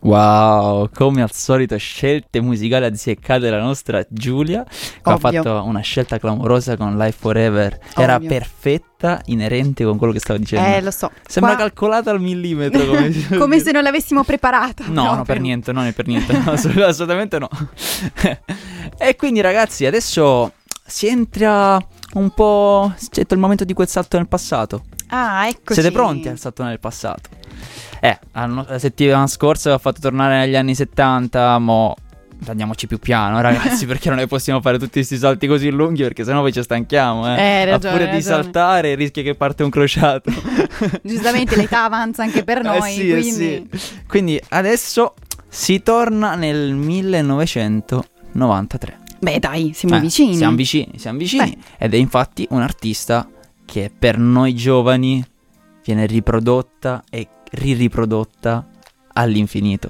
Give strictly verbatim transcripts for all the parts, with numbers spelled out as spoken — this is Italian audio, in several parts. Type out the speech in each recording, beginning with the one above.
Wow, come al solito scelte musicali azzeccate della nostra Giulia, che ha Ovvio. fatto una scelta clamorosa con Life Forever. Era Ovvio. perfetta, inerente con quello che stavo dicendo. Eh, lo so. Sembra Qua- calcolata al millimetro. Come, Come se non l'avessimo preparata. No, no, proprio. per niente, non è per niente, no, ass- assolutamente no. E quindi ragazzi, adesso si entra un po'... C'è il momento di quel salto nel passato. Ah, eccoci. Siete pronti al salto nel passato? Eh, la la settimana scorsa ho fatto tornare negli anni settanta, mo andiamoci più piano ragazzi, perché non ne possiamo fare tutti questi salti così lunghi, perché sennò poi ci stanchiamo, eh. Eh, hai ragione, A furia hai di ragione. saltare rischia che parte un crociato. Giustamente l'età avanza anche per noi, Eh sì, eh quindi... sì. Quindi adesso si torna nel millenovecentonovantatré. Beh dai, siamo Eh, vicini. Siamo vicini, siamo vicini. Beh. Ed è infatti un artista che per noi giovani viene riprodotta e ririprodotta all'infinito.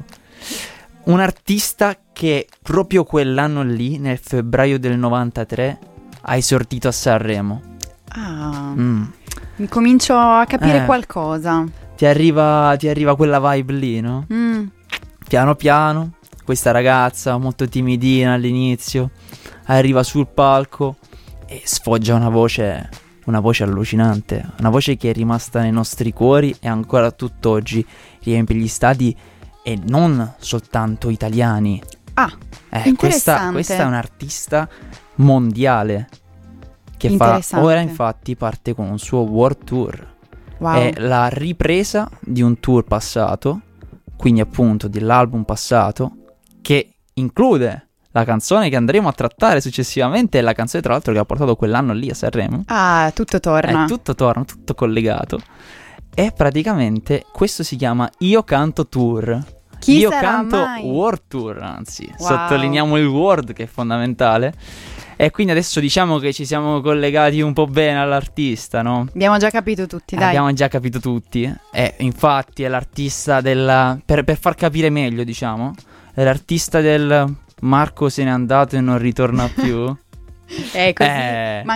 Un artista che proprio quell'anno lì, nel febbraio del novantatré, ha esordito a Sanremo. Ah, Mm. comincio a capire Eh. qualcosa. Ti arriva, ti arriva quella vibe lì, no? Mm. Piano piano, questa ragazza molto timidina all'inizio arriva sul palco e sfoggia una voce, una voce allucinante, una voce che è rimasta nei nostri cuori e ancora tutt'oggi riempie gli stadi, e non soltanto italiani. Ah, Eh, interessante. questa, questa è un'artista mondiale che fa Interessante. ora, infatti parte con un suo world tour. wow. È la ripresa di un tour passato, quindi appunto dell'album passato, che include la canzone che andremo a trattare successivamente, e la canzone tra l'altro che ha portato quell'anno lì a Sanremo. Ah, tutto torna. È tutto torna, tutto collegato. E praticamente questo si chiama Io Canto Tour. Chi Io sarà canto mai? World Tour, anzi, Wow. sottolineiamo il World, che è fondamentale. E quindi adesso diciamo che ci siamo collegati un po' bene all'artista, no? Abbiamo già capito tutti, Eh, dai. Abbiamo già capito tutti. E infatti è l'artista del... Per, per far capire meglio, diciamo, è l'artista del Marco se n'è andato e non ritorna più. È così. Eh. Ma